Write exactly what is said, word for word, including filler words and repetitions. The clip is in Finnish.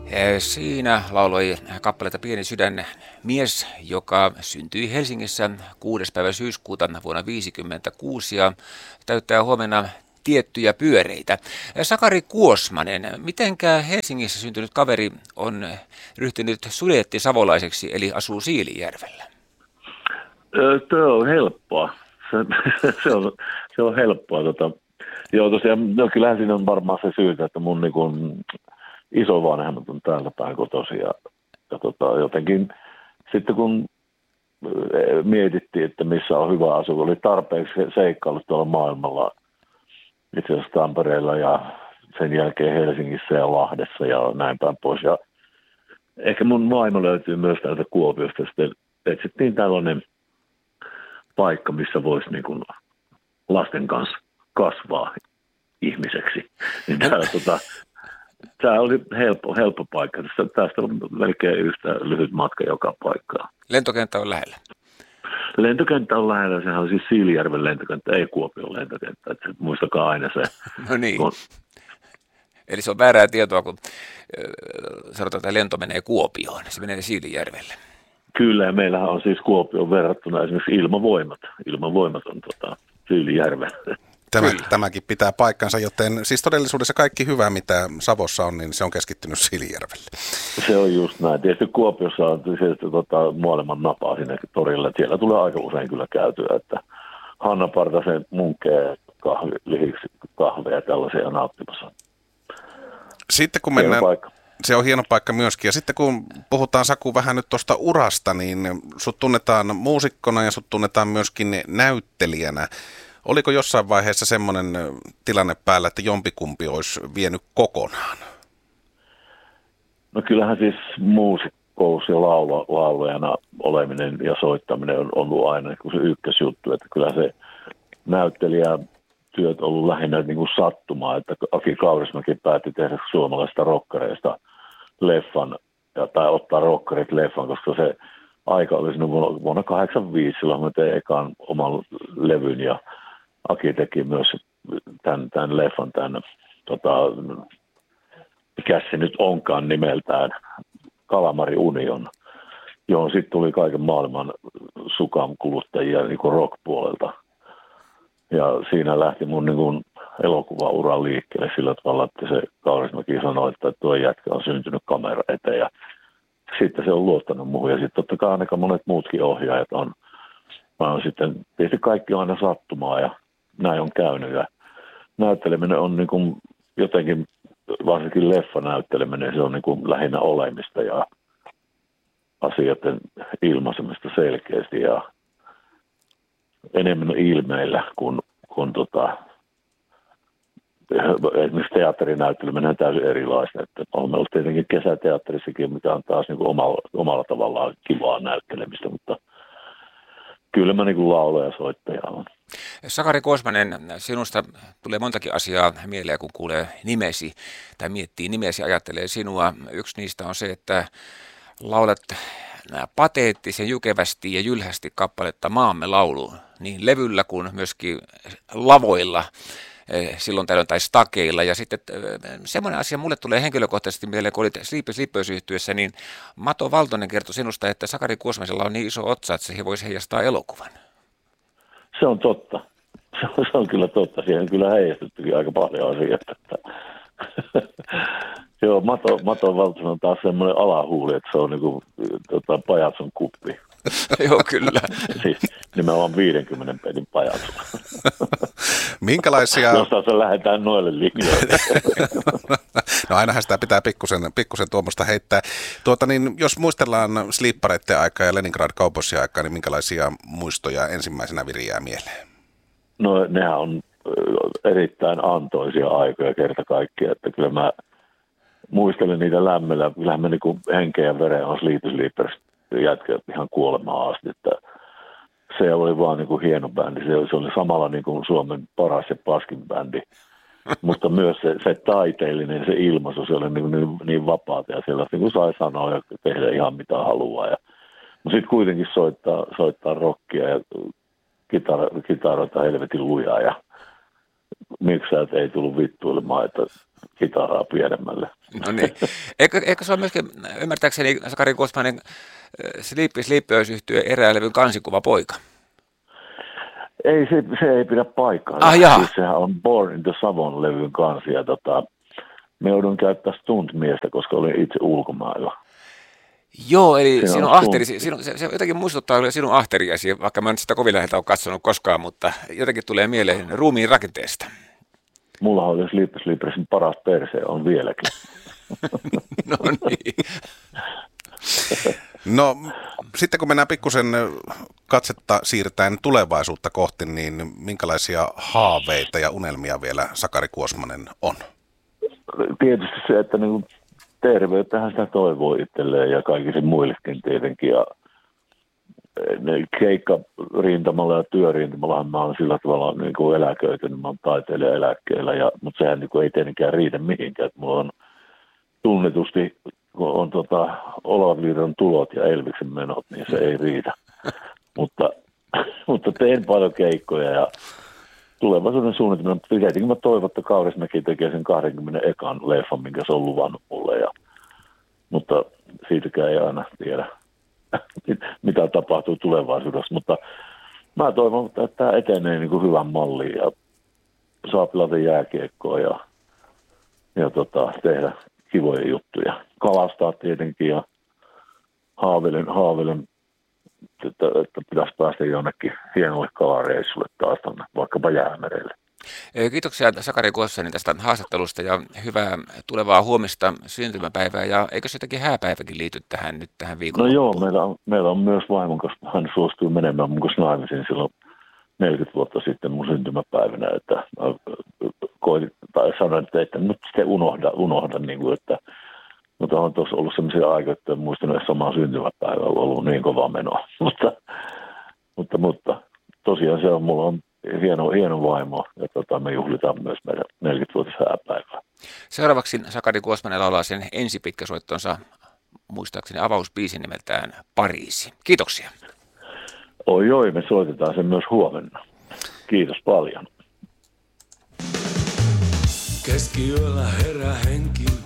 Siinä lauloi kappaletta Pieni sydän mies, joka syntyi Helsingissä kuudes päivä syyskuuta vuonna tuhatyhdeksänsataaviisikymmentäkuusi ja täyttää huomenna tiettyjä pyöreitä. Sakari Kuosmanen, mitenkä Helsingissä syntynyt kaveri on ryhtynyt sudeettisavolaiseksi, eli asuu Siilinjärvellä? Tuo on helppoa. Se, se, on, se on helppoa. Tota. Joo, tosiaan, no kyllähän siinä on varmaan se syytä, että mun niin kun, isovanhemmat on täältä päin kotoisin ja, ja tota, jotenkin sitten kun mietittiin, että missä on hyvä asua, oli tarpeeksi seikkailut tuolla maailmalla, itse asiassa Tampereella ja sen jälkeen Helsingissä ja Lahdessa ja näin päin pois. Ja ehkä mun vaimo löytyy myös täältä Kuopiosta, sitten etsittiin tällainen paikka, missä voisi niin kuin lasten kanssa kasvaa ihmiseksi. Niin täällä, tota, tämä oli helppo, helppo paikka. Tästä, tästä on melkein yhtä lyhyt matka joka paikkaan. Lentokenttä on lähellä. Lentokenttä on lähellä. Sehän on siis Siilijärven lentokenttä, ei Kuopion lentokenttä. Että muistakaa aina se. No niin. On. Eli se on väärää tietoa, kun sanotaan, että lento menee Kuopioon. Se menee Siilijärvelle. Kyllä, ja meillähän on siis Kuopioon verrattuna esimerkiksi ilmavoimat. Ilmavoimat on tota, Siilijärvellä. Tämä, tämäkin pitää paikkansa, joten siis todellisuudessa kaikki hyvä, mitä Savossa on, niin se on keskittynyt Siilijärvelle. Se on just näin. Tietysti Kuopiossa on tietysti tota, maailman napaa sinne torilla. Siellä tulee aika usein kyllä käytyä, että Hanna Partasen munkee kahvi, lihiksi kahveja ja tällaisia nauttimassa. Sitten kun mennään, se on hieno paikka myöskin. Ja sitten kun puhutaan, Saku, vähän nyt tuosta urasta, niin sut tunnetaan muusikkona ja sut tunnetaan myöskin näyttelijänä. Oliko jossain vaiheessa semmoinen tilanne päällä, että jompikumpi olisi vienyt kokonaan? No kyllähän siis muusikkous ja laula, laulajana oleminen ja soittaminen on ollut aina se ykkösjuttu. Että kyllä se näyttelijätyöt on ollut lähinnä niin kuin sattumaa, että Aki Kaurismäki päätti tehdä suomalaisista rokkareista leffan, tai ottaa rokkarit leffan, koska se aika oli siinä vuonna, vuonna kahdeksankymmentäviisi, silloin mä tein ekan oman levyn ja Aki teki myös tämän, tämän leffan, tämän, tota, mikä se nyt onkaan nimeltään, Kalamari Union, johon sitten tuli kaiken maailman sukan kuluttajia niin kuin rock-puolelta. Ja siinä lähti mun niin kuin elokuvaura liikkeelle sillä tavalla, että se Kaurismäki sanoi, että tuo jätkä on syntynyt kamera eteen. Ja sitten se on luottanut muuhun. Ja sitten totta kai ainakaan monet muutkin ohjaajat on. Mä oon sitten, tietysti kaikki on aina sattumaa ja näin on käynyt. Ja näytteleminen on niin kuin jotenkin, varsinkin leffanäytteleminen, se on niin kuin lähinnä olemista ja asioiden ilmaisemista selkeästi ja enemmän ilmeillä kuin, kuin tota, esimerkiksi teatterinäytteleminen on täysin erilaista. Että olemme olleet tietenkin kesäteatterissakin, mikä on taas niin kuin omalla, omalla tavallaan kivaa näyttelemistä, mutta kyllä mä niin kuin laulaja ja soittaja on. Sakari Kuosmanen, sinusta tulee montakin asiaa mieleen, kun kuulee nimesi tai miettii nimesi, ajattelee sinua. Yksi niistä on se, että laulat pateettisen jykevästi ja jylhästi kappaletta Maamme laulu niin levyllä kuin myöskin lavoilla silloin tällöin tai stakeilla. Ja sitten semmoinen asia mulle tulee henkilökohtaisesti mieleen, kun olit Sleepy Sleepers-yhtyeessä, niin Mato Valtonen kertoi sinusta, että Sakari Kuosmasella on niin iso otsa, että se voisi heijastaa elokuvan. Se on totta. Se on, se on kyllä totta. Siihen on kyllä heijastettukin aika paljon asioita. Joo, Mato, Mato Valtonen on taas semmoinen alahuuli, että se on niin kuin tota, pajatson kuppi. Joo, kyllä. Siis nimenomaan viidenkymmenen pennin pajatso. Minkälaisia... Jostain se lähdetään noille linjoille. No ainahan sitä pitää pikkusen, pikkusen tuommoista heittää. Tuota, niin, jos muistellaan Sleepareiden aikaa ja Leningrad Cowboysin aikaa, niin minkälaisia muistoja ensimmäisenä viriää mieleen? No nehän on erittäin antoisia aikoja kerta kaikkiaan, että kyllä mä muistelen niitä lämmöllä. Kyllähän me niin henkeä ja veren on Sleepy Sleepers jätkä ihan kuolemaan asti, että se oli vaan niin kuin hieno bändi. Se oli, se oli samalla niin kuin Suomen paras ja paskin bändi, mutta myös se, se taiteellinen, se ilmaisu, se oli niin, niin, niin vapaata ja siellä niin kuin sai sanoa ja tehdä ihan mitä haluaa. Ja, mutta sitten kuitenkin soittaa, soittaa rockia ja kitara, kitaroita helvetin lujaa ja miksi sä et ei tullut vittuilemaan, että kitaraa pienemmälle. No niin. Eikö, eikö se ole myöskin, ymmärtääkseni Sakari Kuosmanen, Sleepy Sleepers-yhtyeen eräälevyn kansikuva poika? Ei, se, se ei pidä paikkaa. Ah, siis sehän on Born in the Savon-levyn kansi, ja tota, me joudun käyttää stunt-miestä, koska olin itse ulkomailla. Joo, eli siinä sinun ahteri, sinun, se, se jotenkin muistuttaa sinun ahteriasi, vaikka mä en sitä kovin läheltä ole katsonut koskaan, mutta jotenkin tulee mieleen ruumiin rakenteesta. Mulla oli Sleepy Sleepersin paras perse, on vieläkin. No niin. No, sitten kun mennään pikkusen katsetta siirtäen tulevaisuutta kohti, niin minkälaisia haaveita ja unelmia vielä Sakari Kuosmanen on? Tietysti se, että niin terveyttähän sitä toivoo itselleen ja kaikille muillekin tietenkin. Ja keikka rintamalla ja työrintamalla mä oon sillä tavalla niin kuin eläköitynyt, mä oon taiteilija eläkkeellä, ja, mutta sehän niin kuin ei tietenkään riitä mihinkään. Mulla on tunnetusti, kun on tota, Olavinvirran tulot ja Elviksen menot, niin se ei riitä. mutta, mutta teen paljon keikkoja ja tulevaisuuden suunnitelma. Tietenkin mä toivon, että Kaurismäki tekee sen kaksikymmentä ekan leffan, minkä se on luvannut mulle. Ja, mutta siitäkään ei aina tiedä, mitä tapahtuu tulevaisuudessa. Mutta mä toivon, että tämä etenee niin kuin hyvän malliin ja saa pelata jääkiekkoa ja, ja tota, tehdä kivoja juttuja. Kalastaa tietenkin ja haaveilen, haaveilen että, että pitäisi päästä jonnekin hienolle kalareissulle taas tonne, vaikkapa Jäämerelle. Kiitoksia Sakari Kuosmanen tästä haastattelusta ja hyvää tulevaa huomista syntymäpäivää, ja eikö se jotenkin hääpäiväkin liity tähän nyt tähän viikonloppuun? No joo, meillä on, meillä on myös vaimon kanssa, hän suostui menemään mun kanssa naimisiin silloin neljäkymmentä vuotta sitten mun syntymäpäivänä, että koitin, tai sanoin, että, että nyt sitten unohda, unohda niin kuin, että mutta on tuossa ollut sellaisia aikoja, että en muistanut, että sama syntymäpäivä on ollut niin kova meno. mutta, mutta, mutta tosiaan se on, mulla on hieno, hieno vaimo, ja tota, me juhlitaan myös meidän neljäkymmenvuotis hääpäivää. Seuraavaksi Sakari Kuosmanen laulaa sen ensipitkäsoittonsa, muistaakseni avausbiisin nimeltään Pariisi. Kiitoksia. Oi oi, me soitetaan sen myös huomenna. Kiitos paljon. Keskiyöllä herää henki.